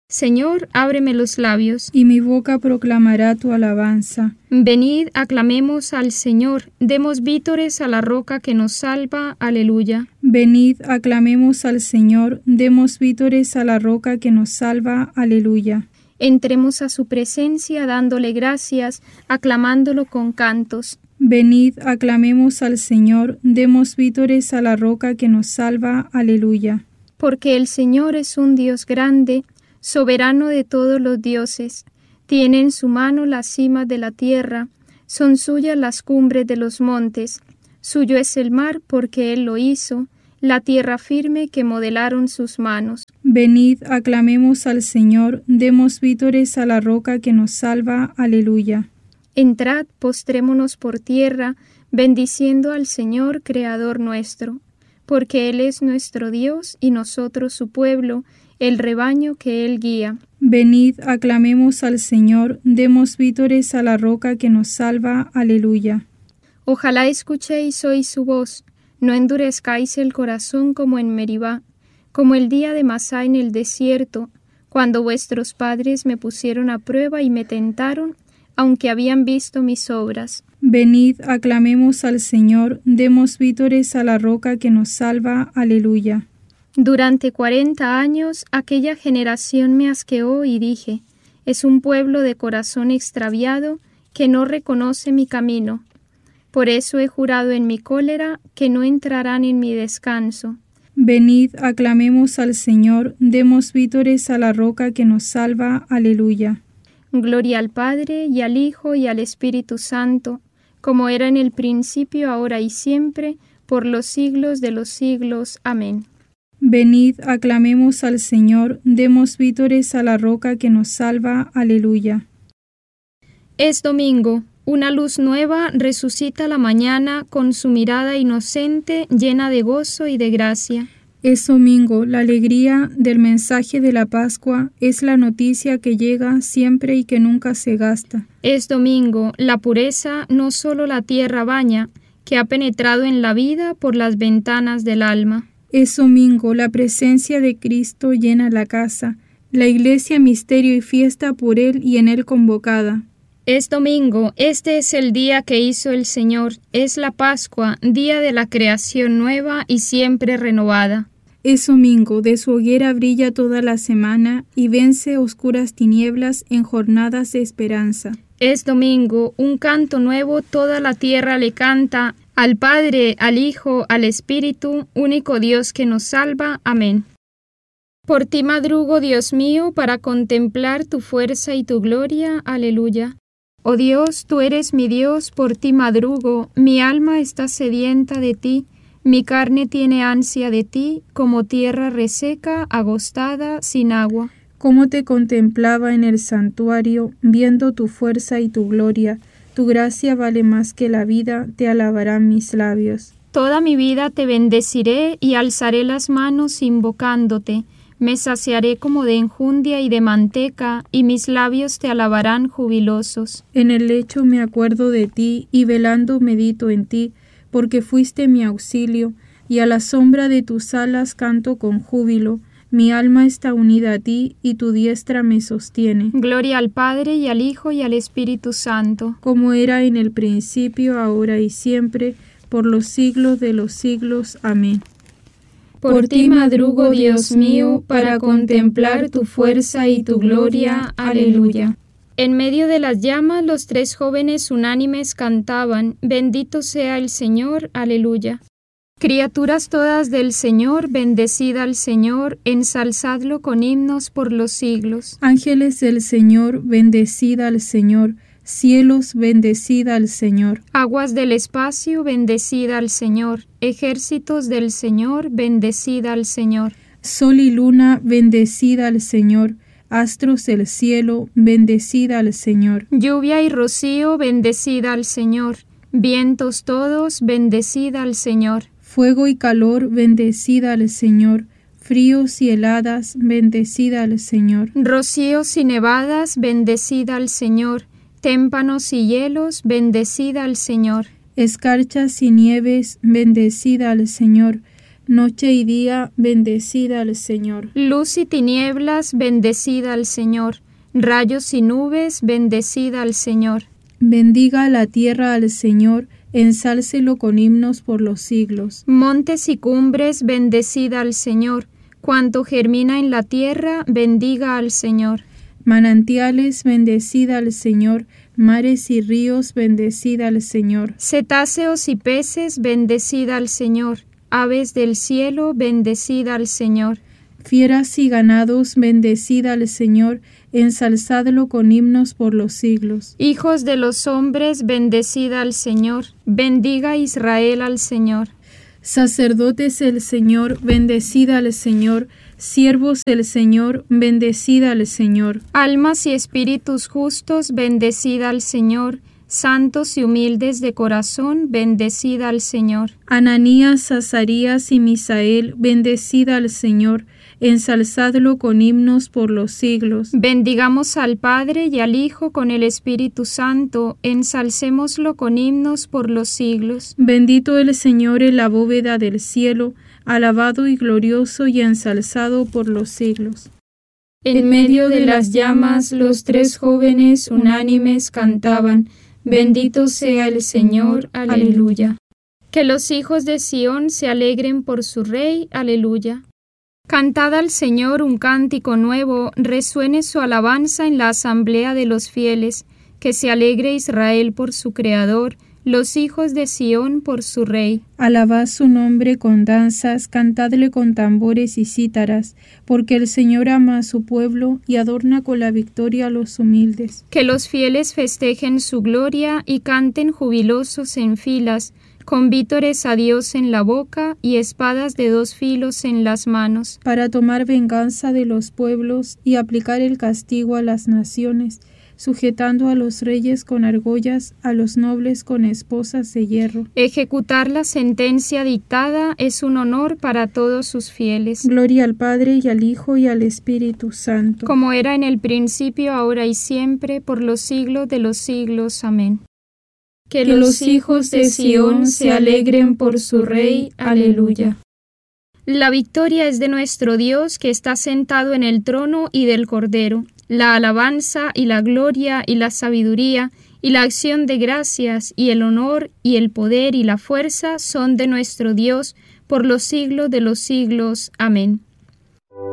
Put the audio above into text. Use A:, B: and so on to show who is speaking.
A: Señor, ábreme los labios,
B: y mi boca proclamará tu alabanza.
A: Venid, aclamemos al Señor, demos vítores a la roca que nos salva. Aleluya.
B: Venid, aclamemos al Señor, demos vítores a la roca que nos salva. Aleluya.
A: Entremos a su presencia dándole gracias, aclamándolo con cantos.
B: Venid, aclamemos al Señor, demos vítores a la roca que nos salva. Aleluya.
A: Porque el Señor es un Dios grande, soberano de todos los dioses. Tiene en su mano las cimas de la tierra, son suyas las cumbres de los montes. Suyo es el mar porque Él lo hizo, la tierra firme que modelaron sus manos.
B: Venid, aclamemos al Señor, demos vítores a la roca que nos salva. Aleluya.
A: Entrad, postrémonos por tierra, bendiciendo al Señor, Creador nuestro, porque Él es nuestro Dios y nosotros su pueblo, el rebaño que Él guía.
B: Venid, aclamemos al Señor, demos vítores a la roca que nos salva. Aleluya.
A: Ojalá escuchéis hoy su voz, no endurezcáis el corazón como en Meribá, como el día de Masá en el desierto, cuando vuestros padres me pusieron a prueba y me tentaron, aunque habían visto mis obras.
B: Venid, aclamemos al Señor, demos vítores a la roca que nos salva. Aleluya.
A: Durante 40 años aquella generación me asqueó y dije, es un pueblo de corazón extraviado que no reconoce mi camino. Por eso he jurado en mi cólera que no entrarán en mi descanso.
B: Venid, aclamemos al Señor, demos vítores a la roca que nos salva. Aleluya.
A: Gloria al Padre, y al Hijo, y al Espíritu Santo, como era en el principio, ahora y siempre, por los siglos de los siglos. Amén.
B: Venid, aclamemos al Señor, demos vítores a la roca que nos salva. Aleluya.
A: Es domingo. Una luz nueva resucita la mañana con su mirada inocente, llena de gozo y de gracia.
B: Es domingo, la alegría del mensaje de la Pascua es la noticia que llega siempre y que nunca se gasta.
A: Es domingo, la pureza no solo la tierra baña, que ha penetrado en la vida por las ventanas del alma.
B: Es domingo, la presencia de Cristo llena la casa, la iglesia misterio y fiesta por Él y en Él convocada.
A: Es domingo, este es el día que hizo el Señor, es la Pascua, día de la creación nueva y siempre renovada.
B: Es domingo, de su hoguera brilla toda la semana y vence oscuras tinieblas en jornadas de esperanza.
A: Es domingo, un canto nuevo toda la tierra le canta, al Padre, al Hijo, al Espíritu, único Dios que nos salva. Amén. Por ti madrugo, Dios mío, para contemplar tu fuerza y tu gloria. Aleluya. Oh Dios, tú eres mi Dios, por ti madrugo, mi alma está sedienta de ti, mi carne tiene ansia de ti, como tierra reseca, agostada, sin agua.
B: Cómo te contemplaba en el santuario, viendo tu fuerza y tu gloria, tu gracia vale más que la vida, te alabarán mis labios.
A: Toda mi vida te bendeciré y alzaré las manos invocándote. Me saciaré como de enjundia y de manteca, y mis labios te alabarán jubilosos.
B: En el lecho me acuerdo de ti, y velando medito en ti, porque fuiste mi auxilio, y a la sombra de tus alas canto con júbilo. Mi alma está unida a ti, y tu diestra me sostiene.
A: Gloria al Padre, y al Hijo, y al Espíritu Santo.
B: Como era en el principio, ahora y siempre, por los siglos de los siglos. Amén.
A: Por ti madrugo, Dios mío, para contemplar tu fuerza y tu gloria. Aleluya. En medio de las llamas, los tres jóvenes unánimes cantaban, bendito sea el Señor. Aleluya. Criaturas todas del Señor, bendecid al Señor, ensalzadlo con himnos por los siglos.
B: Ángeles del Señor, bendecid al Señor. Cielos, bendecid al Señor.
A: Aguas del espacio, bendecid al Señor. Ejércitos del Señor, bendecid al Señor.
B: Sol y luna, bendecid al Señor. Astros del cielo, bendecid al Señor.
A: Lluvia y rocío, bendecid al Señor. Vientos todos, bendecid al Señor.
B: Fuego y calor, bendecid al Señor. Fríos y heladas, bendecid al Señor.
A: Rocíos y nevadas, bendecid al Señor. Témpanos y hielos, bendecid al Señor.
B: Escarchas y nieves, bendecid al Señor. Noche y día, bendecida al Señor.
A: Luz y tinieblas, bendecida al Señor. Rayos y nubes, bendecida al Señor.
B: Bendiga la tierra al Señor, ensálcelo con himnos por los siglos.
A: Montes y cumbres, bendecida al Señor. Cuanto germina en la tierra, bendiga al Señor.
B: Manantiales, bendecida al Señor. Mares y ríos, bendecida al Señor.
A: Cetáceos y peces, bendecida al Señor. Aves del cielo, bendecida al Señor.
B: Fieras y ganados, bendecida al Señor. Ensalzadlo con himnos por los siglos.
A: Hijos de los hombres, bendecida al Señor. Bendiga Israel al Señor.
B: Sacerdotes el Señor, bendecida al Señor. Siervos del Señor, bendecida al Señor.
A: Almas y espíritus justos, bendecida al Señor. Santos y humildes de corazón, bendecida al Señor.
B: Ananías, Azarías y Misael, bendecida al Señor. Ensalzadlo con himnos por los siglos.
A: Bendigamos al Padre y al Hijo con el Espíritu Santo, ensalcémoslo con himnos por los siglos.
B: Bendito el Señor en la bóveda del cielo, alabado y glorioso y ensalzado por los siglos.
A: En medio de las llamas, los tres jóvenes unánimes cantaban: Bendito sea el Señor, aleluya. Que los hijos de Sión se alegren por su Rey, aleluya. Cantad al Señor un cántico nuevo, resuene su alabanza en la asamblea de los fieles, que se alegre Israel por su Creador, los hijos de Sión por su Rey.
B: Alabad su nombre con danzas, cantadle con tambores y cítaras, porque el Señor ama a su pueblo y adorna con la victoria a los humildes.
A: Que los fieles festejen su gloria y canten jubilosos en filas, con vítores a Dios en la boca y espadas de dos filos en las manos.
B: Para tomar venganza de los pueblos y aplicar el castigo a las naciones, sujetando a los reyes con argollas, a los nobles con esposas de hierro.
A: Ejecutar la sentencia dictada es un honor para todos sus fieles.
B: Gloria al Padre y al Hijo y al Espíritu Santo.
A: Como era en el principio, ahora y siempre, por los siglos de los siglos. Amén. Que los hijos de Sión se alegren por su Rey. Aleluya. La victoria es de nuestro Dios, que está sentado en el trono, y del Cordero. La alabanza y la gloria y la sabiduría y la acción de gracias y el honor y el poder y la fuerza son de nuestro Dios por los siglos de los siglos. Amén.